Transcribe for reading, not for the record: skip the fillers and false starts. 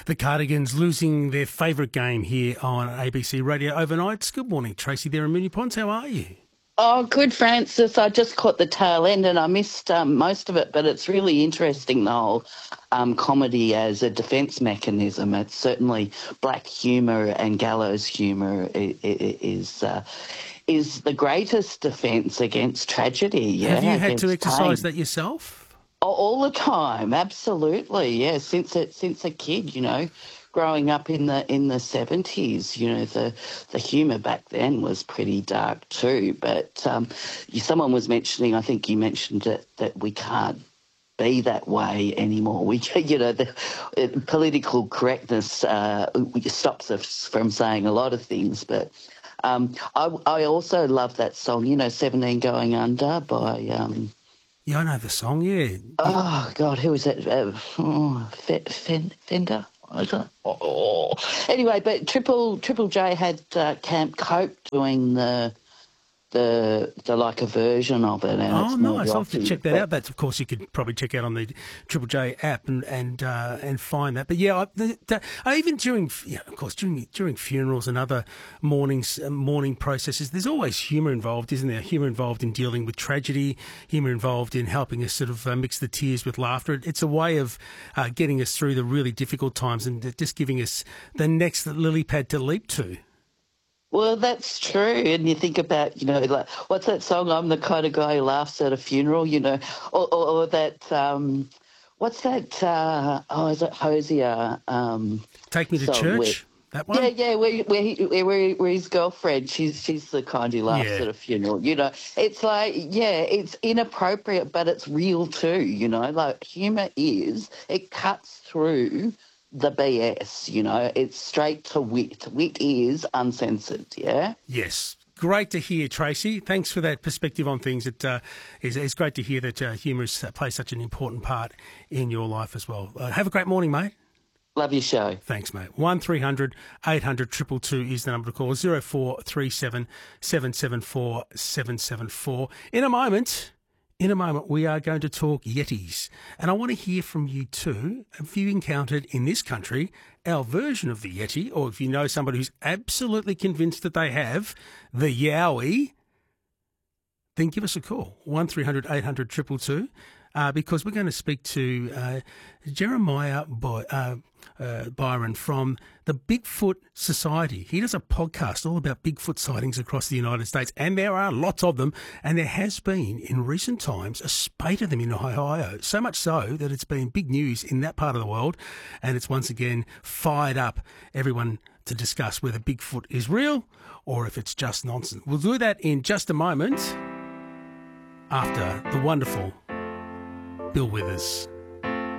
The Cardigans losing their favourite game here on ABC Radio overnight. Good morning, Tracy there in Moonee Ponds. How are you? Oh, good, Francis. I just caught the tail end and I missed most of it, but it's really interesting, the whole comedy as a defence mechanism. It's certainly black humour and gallows humour is the greatest defence against tragedy. Yeah, have you had to exercise that yourself? All the time, absolutely. Yeah, since a kid, growing up in the 70s, the humour back then was pretty dark too. But someone was mentioning, I think you mentioned it, that we can't be that way anymore. The political correctness stops us from saying a lot of things. But I also love that song, 17 Going Under by... Yeah, I know the song, yeah. Oh, God, who is it? Fender? Anyway, but Triple J had Camp Cope doing the like a version of it. And oh, nice! I'll have to check that out. That's, of course, you could probably check out on the Triple J app and find that. But yeah, even during funerals and other mourning processes, there's always humour involved, isn't there? Humour involved in dealing with tragedy, humour involved in helping us sort of mix the tears with laughter. It's a way of getting us through the really difficult times and just giving us the next lily pad to leap to. Well, that's true. And you think about, like, what's that song? I'm the kind of guy who laughs at a funeral, or that, what's that? Is it Hosier? Take Me to Church? That one? Yeah, where his girlfriend, she's the kind who laughs at a funeral, It's like, it's inappropriate, but it's real too, like humour it cuts through the BS, it's straight to wit. Wit is uncensored, yeah? Yes. Great to hear, Tracy. Thanks for that perspective on things. It's great to hear that humour plays such an important part in your life as well. Have a great morning, mate. Love your show. Thanks, mate. 1300 800 222 is the number to call. 0437 774 774. In a moment, we are going to talk Yetis. And I want to hear from you too. Have you encountered in this country our version of the Yeti, or if you know somebody who's absolutely convinced that they have the Yowie, then give us a call. 1300 800 222. Because we're going to speak to Jeremiah Byron from the Bigfoot Society. He does a podcast all about Bigfoot sightings across the United States, and there are lots of them, and there has been, in recent times, a spate of them in Ohio, so much so that it's been big news in that part of the world, and it's once again fired up everyone to discuss whether Bigfoot is real or if it's just nonsense. We'll do that in just a moment after the wonderful Bill Withers.